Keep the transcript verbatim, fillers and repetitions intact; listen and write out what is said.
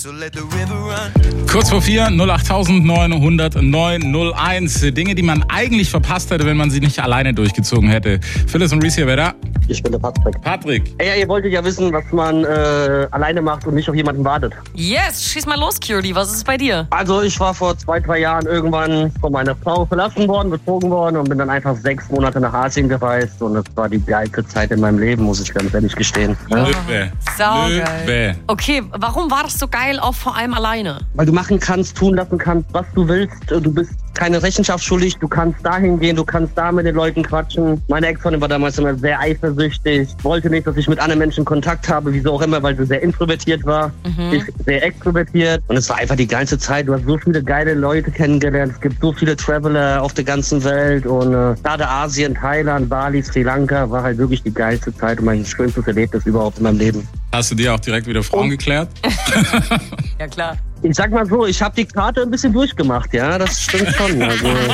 Kurz vor vier, null acht neun null null neun null eins. Dinge, die man eigentlich verpasst hätte, wenn man sie nicht alleine durchgezogen hätte. Phyllis und Reese hier, wer da? Ich bin der Patrick. Patrick. Ey, ja, ihr wolltet ja wissen, was man äh, alleine macht und nicht auf jemanden wartet. Yes, schieß mal los, Curie. Was ist bei dir? Also ich war vor zwei, drei Jahren irgendwann von meiner Frau verlassen worden, betrogen worden und bin dann einfach sechs Monate nach Asien gereist. Und das war die geilste Zeit in meinem Leben, muss ich ganz ehrlich gestehen. Ja? Löwe. Saugeil. Löwe. Okay, warum war das so geil, auch vor allem alleine? Weil du machen kannst, tun lassen kannst, was du willst. Du bist keine Rechenschaft schuldig. Du kannst dahin gehen, du kannst da mit den Leuten quatschen. Meine Ex-Freundin war damals immer sehr eifersüchtig. Wollte nicht, dass ich mit anderen Menschen Kontakt habe, wieso auch immer, weil sie sehr introvertiert war. Mhm. Ich sehr extrovertiert. Und es war einfach die geilste Zeit. Du hast so viele geile Leute kennengelernt. Es gibt so viele Traveler auf der ganzen Welt. Und äh, gerade Asien, Thailand, Bali, Sri Lanka war halt wirklich die geilste Zeit und mein schönstes Erlebnis überhaupt in meinem Leben. Hast du dir auch direkt wieder Frauen geklärt? Ja, klar. Ich sag mal so, ich habe die Karte ein bisschen durchgemacht, ja, das stimmt schon. Also